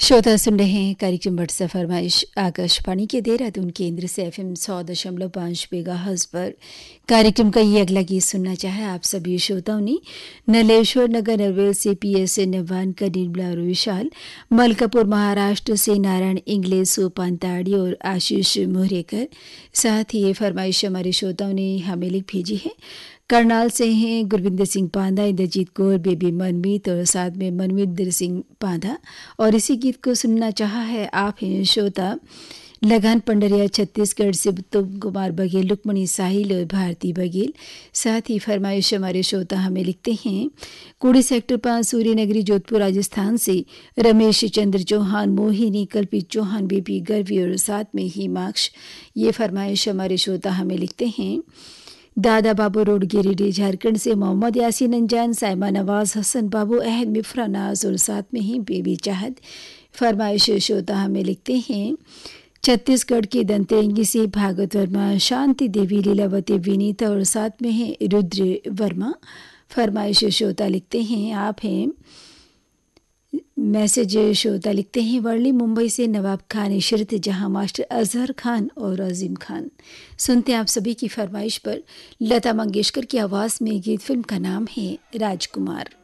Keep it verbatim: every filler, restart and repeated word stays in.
श्रोता सुन रहे हैं कार्यक्रम व्हाट्सएप फरमाइश आकाशवाणी के देहरादून केंद्र से एफ एम सौ दशमलव पाँच मेगा हर्ट्ज पर। कार्यक्रम का ये अगला गीत सुनना चाहे आप सभी श्रोताओं ने नलेश्वर नगर नरवेल से पी एस ए नवान का निर्मला और विशाल, मलकापुर महाराष्ट्र से नारायण इंग्लिश सोपानताड़ी और आशीष मोहरेकर। साथ ही ये फरमाइश हमारे श्रोताओं ने हमें लिख भेजी है। करनाल से हैं गुरविंदर सिंह पांधा, इंद्रजीत कौर, बेबी मनमीत और साथ में मनविंदर सिंह पांधा। और इसी गीत को सुनना चाहा है आप हैं श्रोता लगान पंडरिया छत्तीसगढ़ से उत्तम कुमार बघेल, रुक्मणी साहिल और भारती बघेल। साथ ही फरमाइश हमारे श्रोता हमें लिखते हैं कुड़ी सेक्टर पाँच सूर्य नगरी जोधपुर राजस्थान से रमेश चंद्र चौहान, मोहिनी, कल्पित चौहान, बेबी गर्वी और साथ में हिमाक्ष। ये फरमाइश हमारे श्रोता हमें लिखते हैं दादा बाबू रोड गिरिडीह झारखंड से मोहम्मद यासीन अंजान, साइमा नवाज, हसन बाबू, अहद मिफ्रा नाज और साथ में ही बेबी चाहत। फरमाइश श्रोता हमें लिखते हैं छत्तीसगढ़ के दंतेरंगी से भागवत वर्मा, शांति देवी, लीलावती, विनीता और साथ में है रुद्र वर्मा। फरमाइश श्रोता लिखते हैं आप हैं मैसेज श्रोता लिखते हैं वर्ली मुंबई से नवाब खान, इशरत जहां, मास्टर अजहर खान और अजीम खान। सुनते हैं आप सभी की फरमाइश पर लता मंगेशकर की आवाज़ में गीत। फिल्म का नाम है राजकुमार।